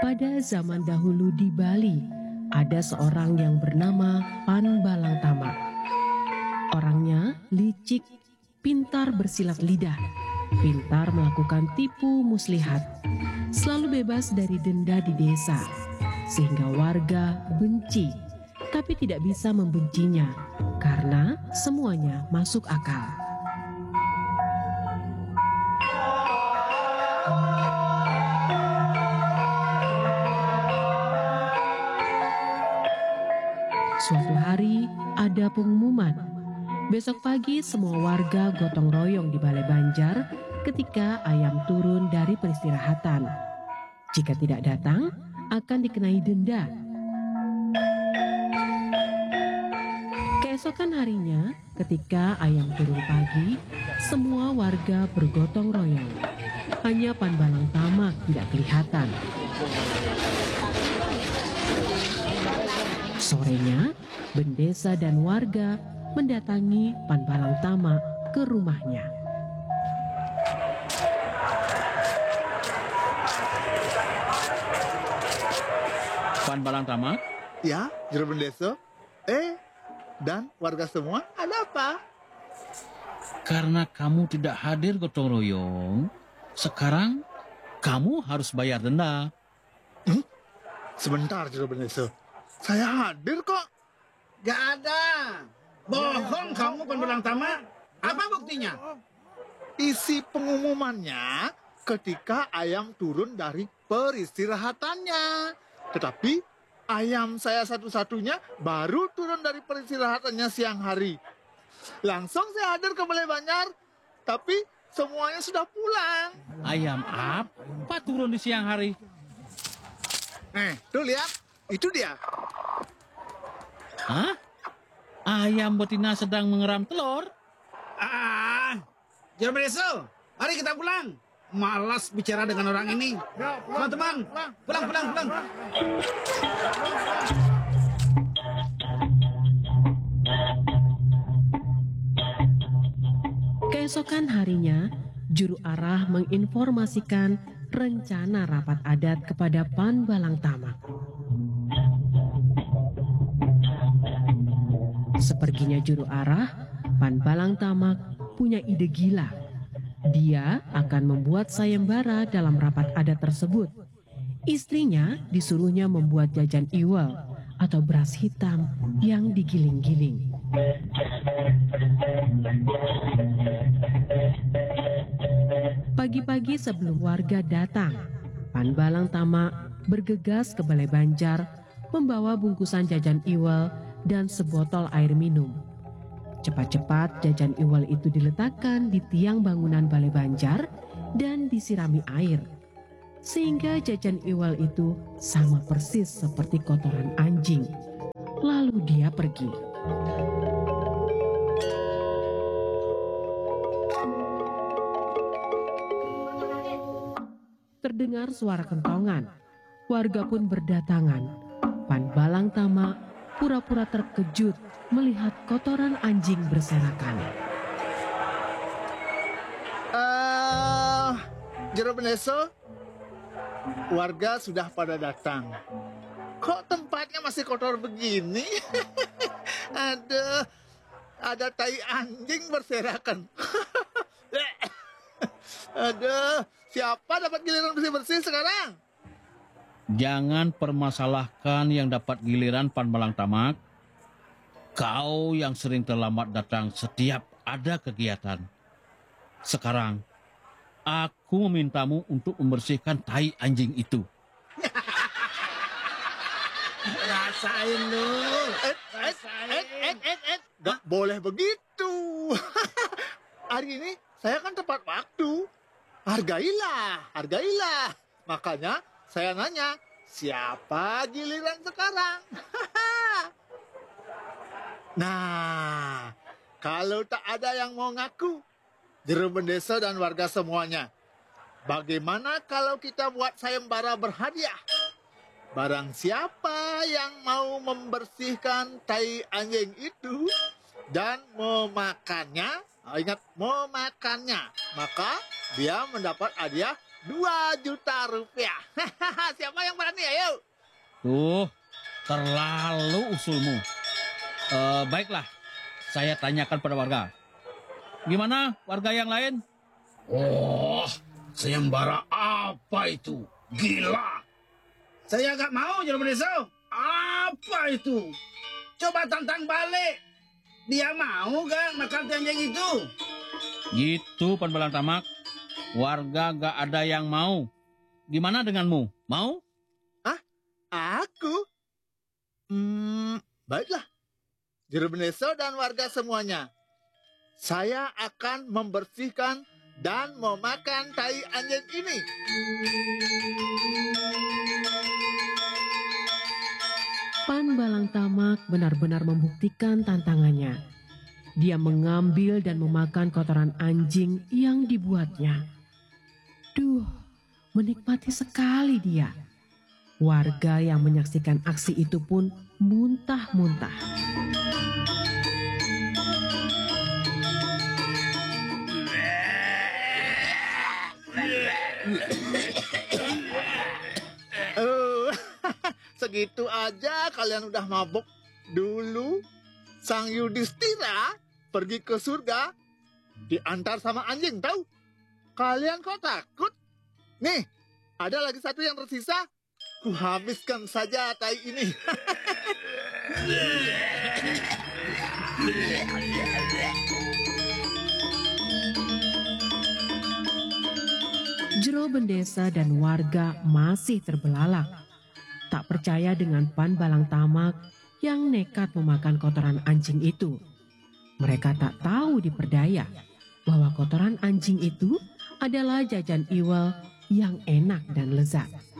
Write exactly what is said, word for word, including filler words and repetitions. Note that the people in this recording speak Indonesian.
Pada zaman dahulu di Bali, ada seorang yang bernama Pan Balang Tama. Orangnya licik, pintar bersilat lidah, pintar melakukan tipu muslihat, selalu bebas dari denda di desa, sehingga warga benci, tapi tidak bisa membencinya, karena semuanya masuk akal. Suatu hari ada pengumuman. Besok pagi semua warga gotong royong di Balai Banjar ketika ayam turun dari peristirahatan. Jika tidak datang, akan dikenai denda. Keesokan harinya, ketika ayam turun pagi, semua warga bergotong royong. Hanya Pan Balang Tama tidak kelihatan. Sorenya, bendesa dan warga mendatangi Pan Balang Tama ke rumahnya. Pan Balang Tama? Ya, juru bendesa. Eh, dan warga semua, ada apa? Karena kamu tidak hadir gotong royong, sekarang kamu harus bayar denda. Hmm? Sebentar, juru bendesa. Saya hadir kok. Gak ada. Bohong kamu, Pan Balang Tama. Apa buktinya? Isi pengumumannya ketika ayam turun dari peristirahatannya. Tetapi ayam saya satu-satunya baru turun dari peristirahatannya siang hari. Langsung saya hadir ke Balai Banjar, tapi semuanya sudah pulang. Ayam apa turun di siang hari? Eh, tuh lihat, itu dia. Hah? Ayam betina sedang mengeram telur? Ah, juru bendesa, mari kita pulang. Malas bicara dengan orang ini. Teman-teman, pulang, pulang, pulang. Keesokan harinya, juru arah menginformasikan rencana rapat adat kepada Pan Balang Tama. Seperginya juru arah, Pan Balang Tama punya ide gila. Dia akan membuat sayembara dalam rapat adat tersebut. Istrinya disuruhnya membuat jajan iwal atau beras hitam yang digiling-giling. Pagi-pagi sebelum warga datang, Pan Balang Tama bergegas ke Balai Banjar membawa bungkusan jajan iwal dan sebotol air minum. Cepat-cepat jajan iwal itu diletakkan di tiang bangunan Balai Banjar dan disirami air, sehingga jajan iwal itu sama persis seperti kotoran anjing. Lalu dia pergi. Terdengar suara kentongan. Warga pun berdatangan. Pan Balang Tama pura-pura terkejut melihat kotoran anjing berserakan. Uh, juru bendesa, warga sudah pada datang. Kok tempatnya masih kotor begini? Ada, ada tai anjing berserakan. Aduh, siapa dapat giliran bersih-bersih sekarang? Jangan permasalahkan yang dapat giliran, Pan Balang Tama. Kau yang sering terlambat datang setiap ada kegiatan. Sekarang, aku memintamu untuk membersihkan tai anjing itu. Rasain lu. Eh, eh, eh, eh, eh, eh. Gak boleh begitu. Hari ini saya kan tepat waktu. Hargailah, hargailah. Makanya saya nanya, siapa giliran sekarang? Nah, kalau tak ada yang mau ngaku, juru bendesa dan warga semuanya, bagaimana kalau kita buat sayembara berhadiah? Barang siapa yang mau membersihkan tai anjing itu dan memakannya, ingat memakannya, maka dia mendapat hadiah dua juta rupiah. Siapa yang berani, ayo? Tuh, terlalu usulmu. Eh, baiklah, saya tanyakan pada warga. Gimana warga yang lain? Oh, sayembara apa itu? Gila. Saya gak mau Jero Beneso. Apa itu? Coba tantang balik. Dia mau gak makan anjing itu? Gitu, Panbalang Tamak. Warga gak ada yang mau. Gimana denganmu? Mau? Aku? Hmm, baiklah. Jero Beneso dan warga semuanya. Saya akan membersihkan dan memakan tai anjing ini. Panbalang Tamak benar-benar membuktikan tantangannya. Dia mengambil dan memakan kotoran anjing yang dibuatnya. Duh, menikmati sekali dia. Warga yang menyaksikan aksi itu pun muntah-muntah. Oh, segitu aja kalian udah mabok. Dulu Sang Yudhistira pergi ke surga diantar sama anjing, tahu? Kalian kok takut? Nih, ada lagi satu yang tersisa. Kuhabiskan saja tai ini. Jero Bendesa dan warga masih terbelalak. Tak percaya dengan Panbalang Tamak yang nekat memakan kotoran anjing itu. Mereka tak tahu diperdaya bahwa kotoran anjing itu adalah jajan Iwal yang enak dan lezat.